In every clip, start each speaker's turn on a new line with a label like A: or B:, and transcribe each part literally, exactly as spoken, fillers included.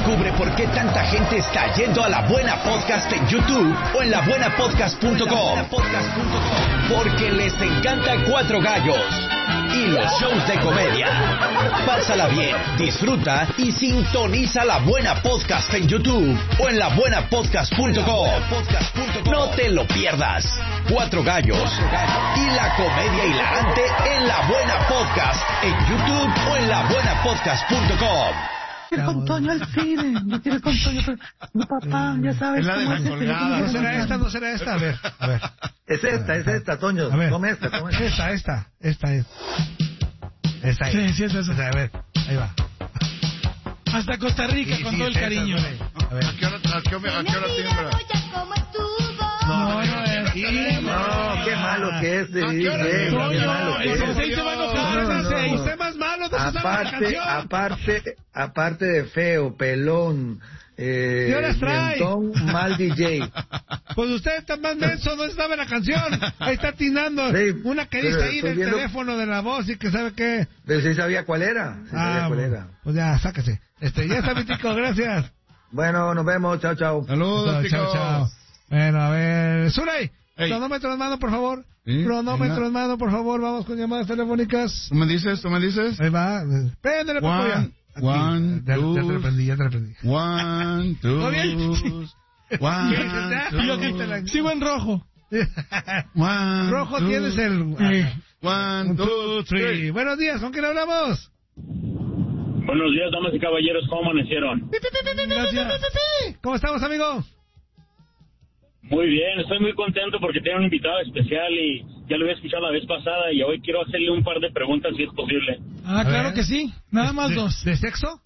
A: Descubre por qué tanta gente está yendo a La Buena Podcast en YouTube o en la buena podcast punto com. Porque les encanta Cuatro Gallos y los shows de comedia. Pásala bien, disfruta y sintoniza La Buena Podcast en YouTube o en la buena podcast punto com. No te lo pierdas. Cuatro Gallos y la comedia hilarante en La Buena Podcast en YouTube o en la buena podcast punto com.
B: Quiero con Toño al cine, yo quiero con Toño, pero mi papá, ya sabes.
C: Es la de
B: cómo
C: la
B: es
C: colgada.
B: este,
C: ¿No será esta? ¿No será esta? A ver, a ver.
D: Es esta, es esta, Toño.
C: A ver.
D: Toma esta, toma esta.
C: Esta, esta, esta es. Esta es.
E: Sí, sí, es esa.
C: A ver, ahí va.
E: Hasta Costa Rica,
C: Sí,
E: con
C: sí,
E: todo el
C: es
E: cariño.
C: esa, a ver.
F: ¿A qué hora, a qué, hora- a qué hora tiembla?
E: No, no es.
D: No, qué malo que es de
F: ¿A qué hora?
D: D J,
E: No,
D: qué
E: no,
D: malo que
E: el
D: es.
E: sensei se va a enojar,
D: No, no,
E: sensei.
D: no.
C: Usted más malo, no se sabe la
D: Aparte,
C: canción.
D: aparte, aparte de feo, pelón, eh,
C: ¿Qué horas trae?
D: dientón, mal D J.
C: Pues usted está más menso, no sabe la canción. Ahí está atinando.
D: Sí,
C: Una que
D: pero
C: dice ahí
D: estoy
C: del
D: viendo-
C: teléfono de la voz y que sabe qué.
D: Pero sí sabía cuál era. Sí sabía
C: Ah,
D: cuál
C: bueno,
D: era.
C: pues ya, sáquese. Este, ya está mi tico, gracias.
D: Bueno, nos vemos. Chao, chao.
F: Saludos,
C: Chao,
F: chicos.
C: chao. Bueno, a ver. Zuley,
F: Ey.
C: cronómetro en mano, por favor.
F: Sí,
C: Cronómetro
F: venga.
C: en mano, por favor. Vamos con llamadas telefónicas.
F: ¿Tú me dices? ¿Tú me dices?
C: Ahí va. Préndele, por favor.
F: One,
C: Aquí.
F: one,
C: ya, ya te
F: two.
C: lo prendí, ya te lo prendí.
F: One, two,
E: ¿Todo bien?
F: one,
E: Yo aquí te la- Sigo en rojo.
F: one,
C: Rojo
F: two,
C: tienes el...
E: Eh,
F: One,
C: Un,
F: two,
C: two, three.
F: three.
C: Buenos días, ¿con quién hablamos?
G: Buenos días, damas y caballeros, ¿cómo amanecieron?
C: Gracias. ¿Cómo estamos, amigo?
G: Muy bien, estoy muy contento porque tengo un invitado especial y ya lo había escuchado la vez pasada y hoy quiero hacerle un par de preguntas si es posible.
E: Ah,
C: A
E: claro
C: ver.
E: que sí. Nada más
C: ¿De-
E: dos.
C: ¿De sexo?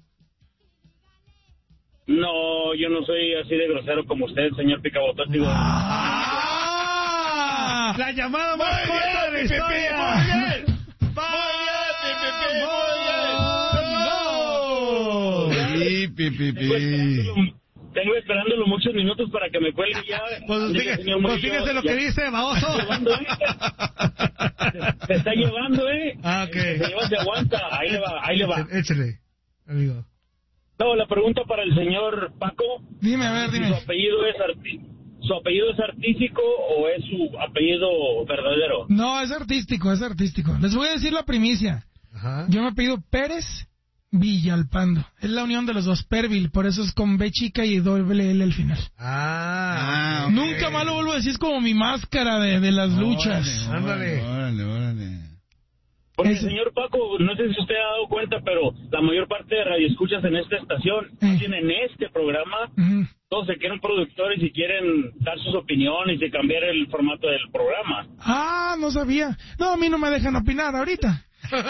G: No, yo no soy así de grosero como usted, señor Picabotas. Digo,
C: ¡Ah! La llamada más corta de la historia.
F: Pi, pi, pi, pi.
G: tengo esperándolo, tengo esperándolo muchos minutos para que me cuelgue ya.
C: Pues fíjese,
G: Señor
C: pues
G: Murillo,
C: fíjese lo
G: ya-
C: que dice, baboso.
G: Se está llevando, ¿eh? Se está llevando, ¿eh?
C: Ah, ok.
G: Se lleva, se aguanta. Ahí le va, ahí le va.
C: Échale, amigo.
G: No, la pregunta para el señor Paco.
E: Dime, a ver,
G: ¿Su
E: dime.
G: apellido es arti- su apellido es artístico o es su apellido verdadero?
E: No, es artístico, es artístico. Les voy a decir la primicia.
C: Ajá.
E: Yo me apellido Pérez Villalpando. Es la unión de los dos, Pervil, por eso es con B chica y doble L al final.
C: Ah,
F: Ah, ok.
E: Nunca más lo vuelvo a decir, es como mi máscara de, de las luchas.
C: Ándale.
F: Órale, órale.
G: Porque,
E: Ese-
G: señor Paco, no sé si usted ha dado cuenta, pero la mayor parte de radioescuchas en esta estación,
E: Eh.
G: en este programa,
E: Ujú.
G: todos se quieren productores y quieren dar sus opiniones y cambiar el formato del programa.
E: Ah, no sabía. No, a mí no me dejan opinar ahorita.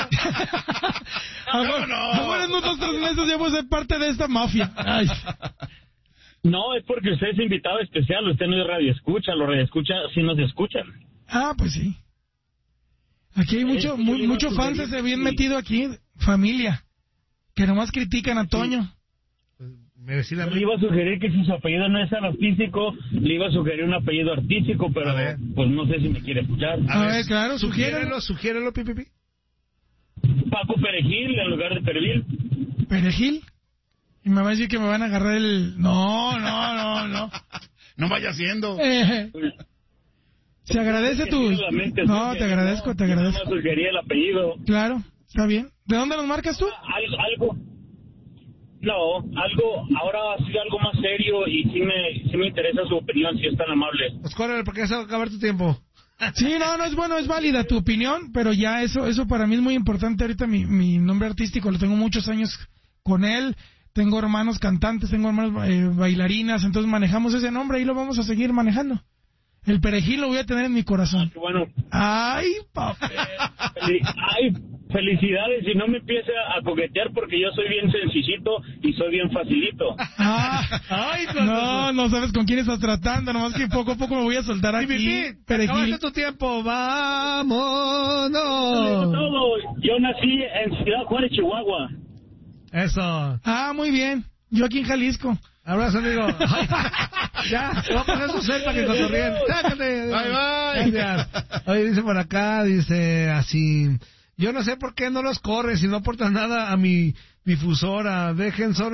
F: ¿Cómo no?
E: Ahora en unos tres meses ya voy a ser parte de esta mafia. Ay.
G: No, es porque usted es invitado especial, usted no es radioescucha, los radioescuchas sí nos escuchan.
E: Ah, pues sí. Aquí hay mucho,
G: Es que
E: mu-
G: yo iba a
E: muchos fans
G: sugerir
E: se habían
G: que-
E: metido aquí, familia, que nomás critican a Toño.
C: Merecí la
G: Le iba a sugerir que si su apellido no es artístico, le iba a sugerir un apellido artístico, pero
C: A ver.
G: pues no sé si me quiere escuchar.
E: A ver, claro,
C: Sugiérelo, sugiérelo, pi, pi, pi.
G: Paco Perejil en lugar de Perevil.
E: Perejil. Y me va a decir que me van a agarrar el... No, no, no, no.
F: No vaya siendo.
E: Eh, se agradece tu... No, te agradezco, te agradezco.
G: No sugería el apellido.
E: Claro, está bien. ¿De dónde nos marcas tú?
G: Algo, algo. No, algo, ahora sí algo más serio y sí me, sí me interesa su opinión, si es tan amable.
C: Pues córrele porque ya se va a acabar tu tiempo.
E: Sí, no, no es bueno, es válida tu opinión, pero ya eso eso para mí es muy importante. Ahorita mi, mi nombre artístico lo tengo muchos años con él. Tengo hermanos cantantes, tengo hermanos eh, bailarinas, entonces manejamos ese nombre y lo vamos a seguir manejando. El Perejil lo voy a tener en mi corazón.
G: Qué bueno.
E: Ay, papá.
G: Fel- Ay, felicidades y no me empiece a coquetear porque yo soy bien sencillito y soy bien facilito.
E: Ah, ay, no, no sabes con quién estás tratando, nomás que poco a poco me voy a soltar
C: Pi, pi,
E: aquí.
C: pi,
E: Perejil.
C: acabaste tu tiempo.
G: Digo
C: Vámonos.
G: todo, yo nací en Ciudad Juárez, Chihuahua.
C: Eso.
E: Ah, muy bien. Yo aquí en Jalisco.
C: Abrazo, amigo. Ay, ya, se va a pasar su cel para que cotorreen. Sácate.
F: Bye, bye.
C: Gracias. Oye, dice por acá, dice así... Yo no sé por qué no los corres y no aportan nada a mi difusora. Dejen solo